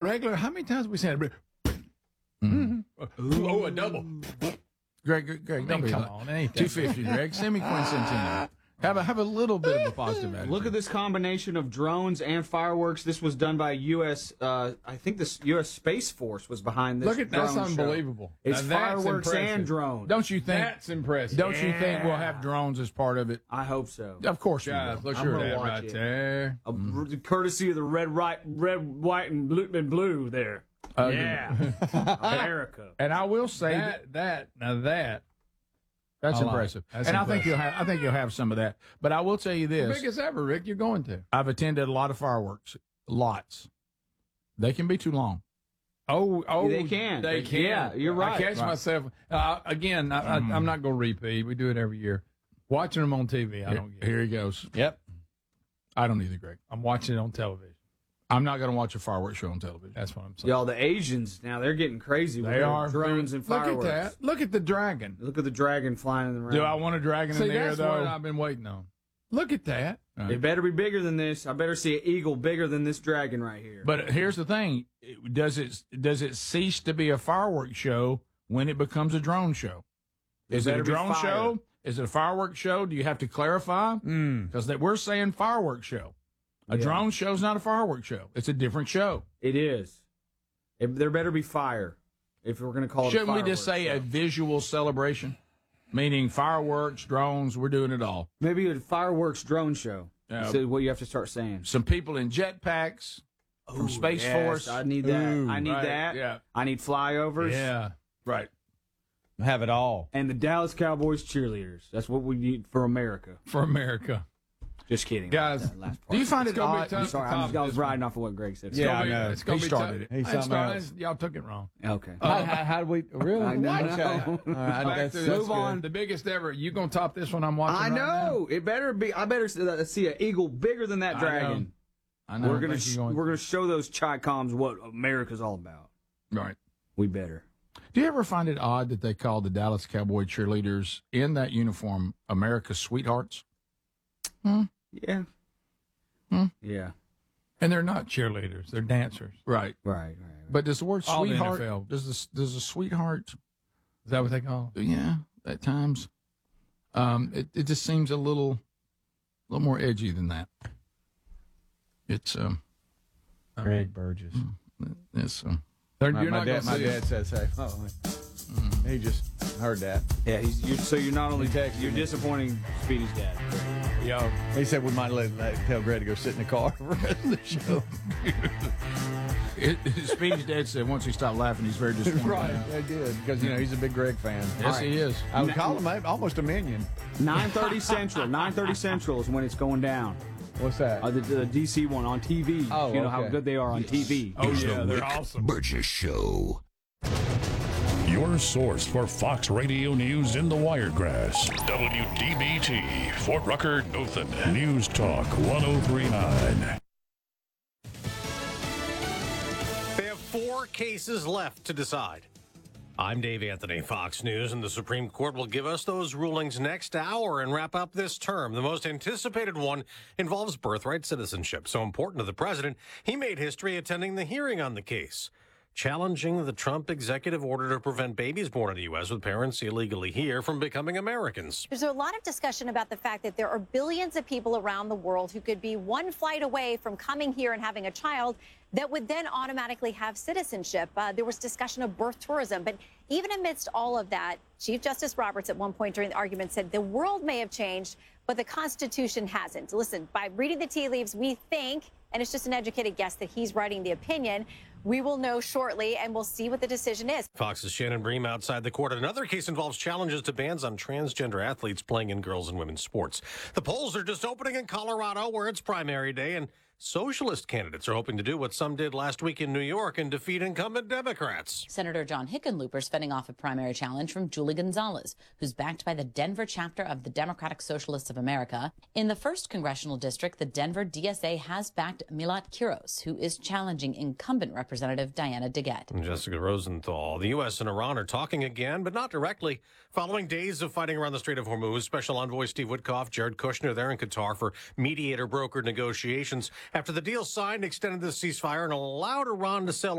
regular, how many times have we said it? Oh, a double. Greg, don't be come like, on, anything. 250, Greg. Send me Quincentennial. Have a little bit of a positive attitude. Look at this combination of drones and fireworks. This was done by U.S. I think this U.S. Space Force was behind this. Look at that's drone show. unbelievable. It's Now, that's fireworks impressive. and drones. Don't you think? That's impressive. Don't you think we'll have drones as part of it? I hope so. Of course we Guys, will. look I'm at gonna that watch right it. there. Courtesy of the red, white, and blue there. Yeah, America. And I will say that's I like impressive. it. That's and impressive. I think you'll have some of that. But I will tell you this: Biggest ever, Rick. You're going to. I've attended a lot of fireworks, lots. They can be too long. Oh, They can. They can. Yeah, you're right. I catch myself again. I'm not going to repeat. We do it every year. Watching them on TV, I don't get it. Here he goes. Yep. I don't either, Greg. I'm watching it on television. I'm not going to watch a fireworks show on television. That's what I'm saying. Y'all, the Asians now they're getting crazy with They their are. drones and Look fireworks. at that. Look at the dragon. Look at the dragon flying in the room. Do I want a dragon See, in the air, that's what though? I've been waiting on. Look at that. It better be bigger than this. I better see an eagle bigger than this dragon right here. But here's the thing: does it cease to be a fireworks show when it becomes a drone show? Is it a better be drone fire. show? Is it a fireworks show? Do you have to clarify? Because we're saying fireworks show. A drone show is not a fireworks show. It's a different show. It is. There better be fire if we're going to call it. Shouldn't a we just say fireworks a show. visual celebration, meaning fireworks, drones? We're doing it all. Maybe a fireworks drone show? Yeah. Is what you have to start saying. Some people in jetpacks from Space Yes, Force. I need that. I need right, that. yeah. I need flyovers. Yeah. Right. Have it all. And the Dallas Cowboys cheerleaders. That's what we need for America. For America. Just kidding. Guys, That last part. Do you find it It's gonna be odd? tough. I'm sorry. I was riding off of what Greg said. Yeah, I know. It's gonna He be started tough. it. He's It's something fine. else. Y'all took it wrong. Okay. How do we really? I know. Okay. All right, Back that's to good. one, the biggest ever. You gonna top this one I'm watching? I right know. It better be. I better see an eagle bigger than that I dragon. I know. We're I gonna think you're we're gonna show those Chi-Coms what America's all about. right. We better. Do you ever find it odd that they call the Dallas Cowboy cheerleaders in that uniform America's sweethearts? Yeah. Yeah. And they're not cheerleaders; they're dancers. Right. Right. But does the word All the sweetheart? NFL. Does the sweetheart? Is that what they call it? Yeah, at times. It just seems a little more edgy than that. It's Greg Burgess. it's You're My not dad, gonna see it. says, "Hey, he just heard that." Yeah. So you're not only He texted you're me. disappointing Speedy's dad. Yo, He said we might tell Greg to go sit in the car for the rest of the show. Speedy's dad said once he stopped laughing, he's very disappointed. Right, they did because he's a big Greg fan. Yes, he is. I would call him almost a minion. 9:30 Central. 9:30 Central is when it's going down. What's that? The DC one on TV. Oh, you know how okay. good they are on TV. oh It's yeah, the they're Rick awesome. Burgess Show. Your source for Fox Radio News in the Wiregrass. WDBT, Fort Rucker, Dothan. News Talk 1039. They have 4 cases left to decide. I'm Dave Anthony, Fox News, and the Supreme Court will give us those rulings next hour and wrap up this term. The most anticipated one involves birthright citizenship. So important to the president, he made history attending the hearing on the case, challenging the Trump executive order to prevent babies born in the U.S. with parents illegally here from becoming Americans. There's a lot of discussion about the fact that there are billions of people around the world who could be one flight away from coming here and having a child that would then automatically have citizenship. There was discussion of birth tourism. But even amidst all of that, Chief Justice Roberts at one point during the argument said the world may have changed, but the Constitution hasn't. Listen, by reading the tea leaves, we think, and it's just an educated guess, that he's writing the opinion. We will know shortly, and we'll see what the decision is. Fox's Shannon Bream outside the court. Another case involves challenges to bans on transgender athletes playing in girls and women's sports. The polls are just opening in Colorado, where it's primary day, and socialist candidates are hoping to do what some did last week in New York and defeat incumbent Democrats. Senator John Hickenlooper's fending off a primary challenge from Julie Gonzalez, who's backed by the Denver chapter of the Democratic Socialists of America. In the 1st Congressional District, the Denver DSA has backed Milat Kiros, who is challenging incumbent Representative Diana DeGette. And Jessica Rosenthal. The U.S. and Iran are talking again, but not directly. Following days of fighting around the Strait of Hormuz, Special Envoy Steve Witkoff, Jared Kushner there in Qatar for mediator-brokered negotiations. After the deal signed, extended the ceasefire and allowed Iran to sell